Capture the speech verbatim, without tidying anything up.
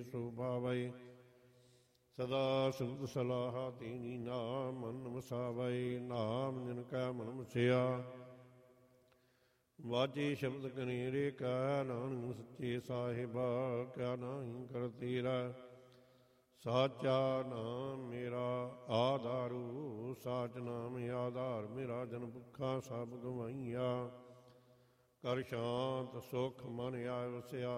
ਸੋ ਭਾਵੈ। ਸਦਾ ਸੁਧ ਸਲਾਹ ਤੀਨੀ ਨਾਮ ਮਨ ਵਸਾਵੈ। ਨਾਮ ਜਿਨ ਕੈ ਮਨ ਵਸਿਆ ਵਾਚੇ ਸ਼ਬਦ ਕਨੇਰੇ ਕਾ। ਨਾਨਕ ਸੱਚੇ ਸਾਹਿਬਾ ਕਿਆ ਨਾਹੀ ਕਰ ਤੇਰਾ। ਸਾਚਾ ਨਾਮ ਮੇਰਾ ਆਧਾਰੂ ਸਾਚ ਨਾਮ ਆਧਾਰ ਮੇਰਾ। ਜਨ ਭੁੱਖਾ ਸਭ ਗਵਾਈਆ ਕਰ ਸ਼ਾਂਤ ਸੁਖ ਮਨ ਆਇ ਵਸਿਆ।